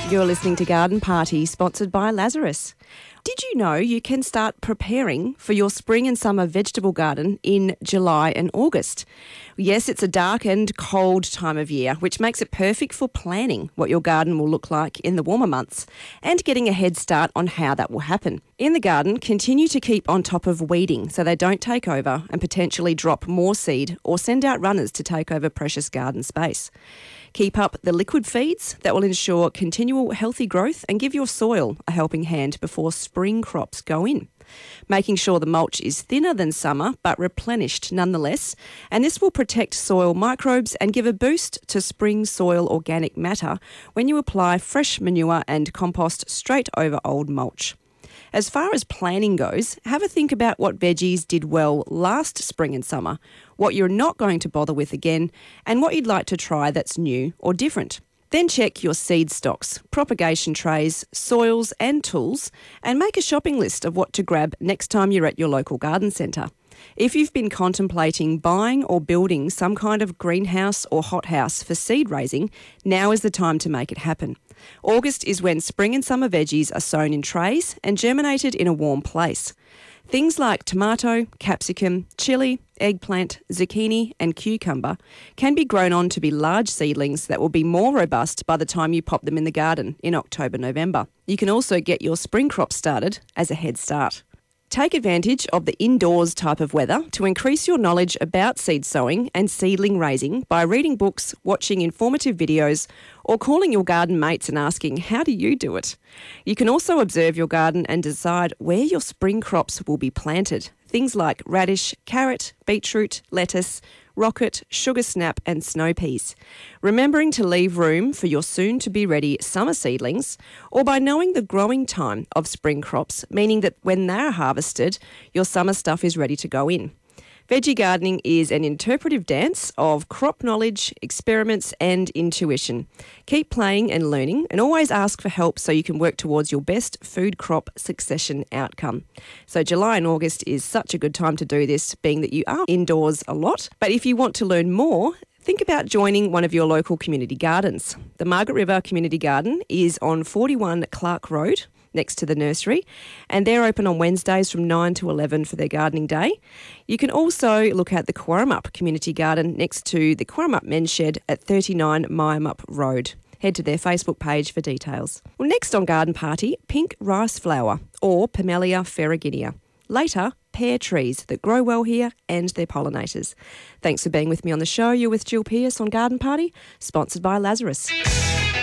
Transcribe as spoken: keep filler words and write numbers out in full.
You're listening to Garden Party, sponsored by Lazarus. Did you know you can start preparing for your spring and summer vegetable garden in July and August? Yes, it's a dark and cold time of year, which makes it perfect for planning what your garden will look like in the warmer months and getting a head start on how that will happen. In the garden, continue to keep on top of weeding so they don't take over and potentially drop more seed or send out runners to take over precious garden space. Keep up the liquid feeds that will ensure continual healthy growth and give your soil a helping hand before spring crops go in. Making sure the mulch is thinner than summer but replenished nonetheless, and this will protect soil microbes and give a boost to spring soil organic matter when you apply fresh manure and compost straight over old mulch. As far as planning goes, have a think about what veggies did well last spring and summer, what you're not going to bother with again, and what you'd like to try that's new or different. Then check your seed stocks, propagation trays, soils and tools, and make a shopping list of what to grab next time you're at your local garden centre. If you've been contemplating buying or building some kind of greenhouse or hothouse for seed raising, now is the time to make it happen. August is when spring and summer veggies are sown in trays and germinated in a warm place. Things like tomato, capsicum, chilli, eggplant, zucchini and cucumber can be grown on to be large seedlings that will be more robust by the time you pop them in the garden in October, November. You can also get your spring crop started as a head start. Take advantage of the indoors type of weather to increase your knowledge about seed sowing and seedling raising by reading books, watching informative videos, or calling your garden mates and asking, how do you do it? You can also observe your garden and decide where your spring crops will be planted. Things like radish, carrot, beetroot, lettuce, rocket, sugar snap and snow peas. Remembering to leave room for your soon-to-be-ready summer seedlings, or by knowing the growing time of spring crops, meaning that when they're harvested, your summer stuff is ready to go in. Veggie gardening is an interpretive dance of crop knowledge, experiments and intuition. Keep playing and learning, and always ask for help so you can work towards your best food crop succession outcome. So July and August is such a good time to do this, being that you are indoors a lot. But if you want to learn more, think about joining one of your local community gardens. The Margaret River Community Garden is on forty-one Clark Road, next to the nursery, and they're open on Wednesdays from nine to eleven for their gardening day. You can also look at the Quarramup Community Garden next to the Quarramup Men's Shed at thirty-nine Myamup Road. Head to their Facebook page for details. Well, next on Garden Party, pink rice flower or Pamelia ferruginea. Later, pear trees that grow well here and their pollinators. Thanks for being with me on the show. You're with Jill Pearce on Garden Party, sponsored by Lazarus.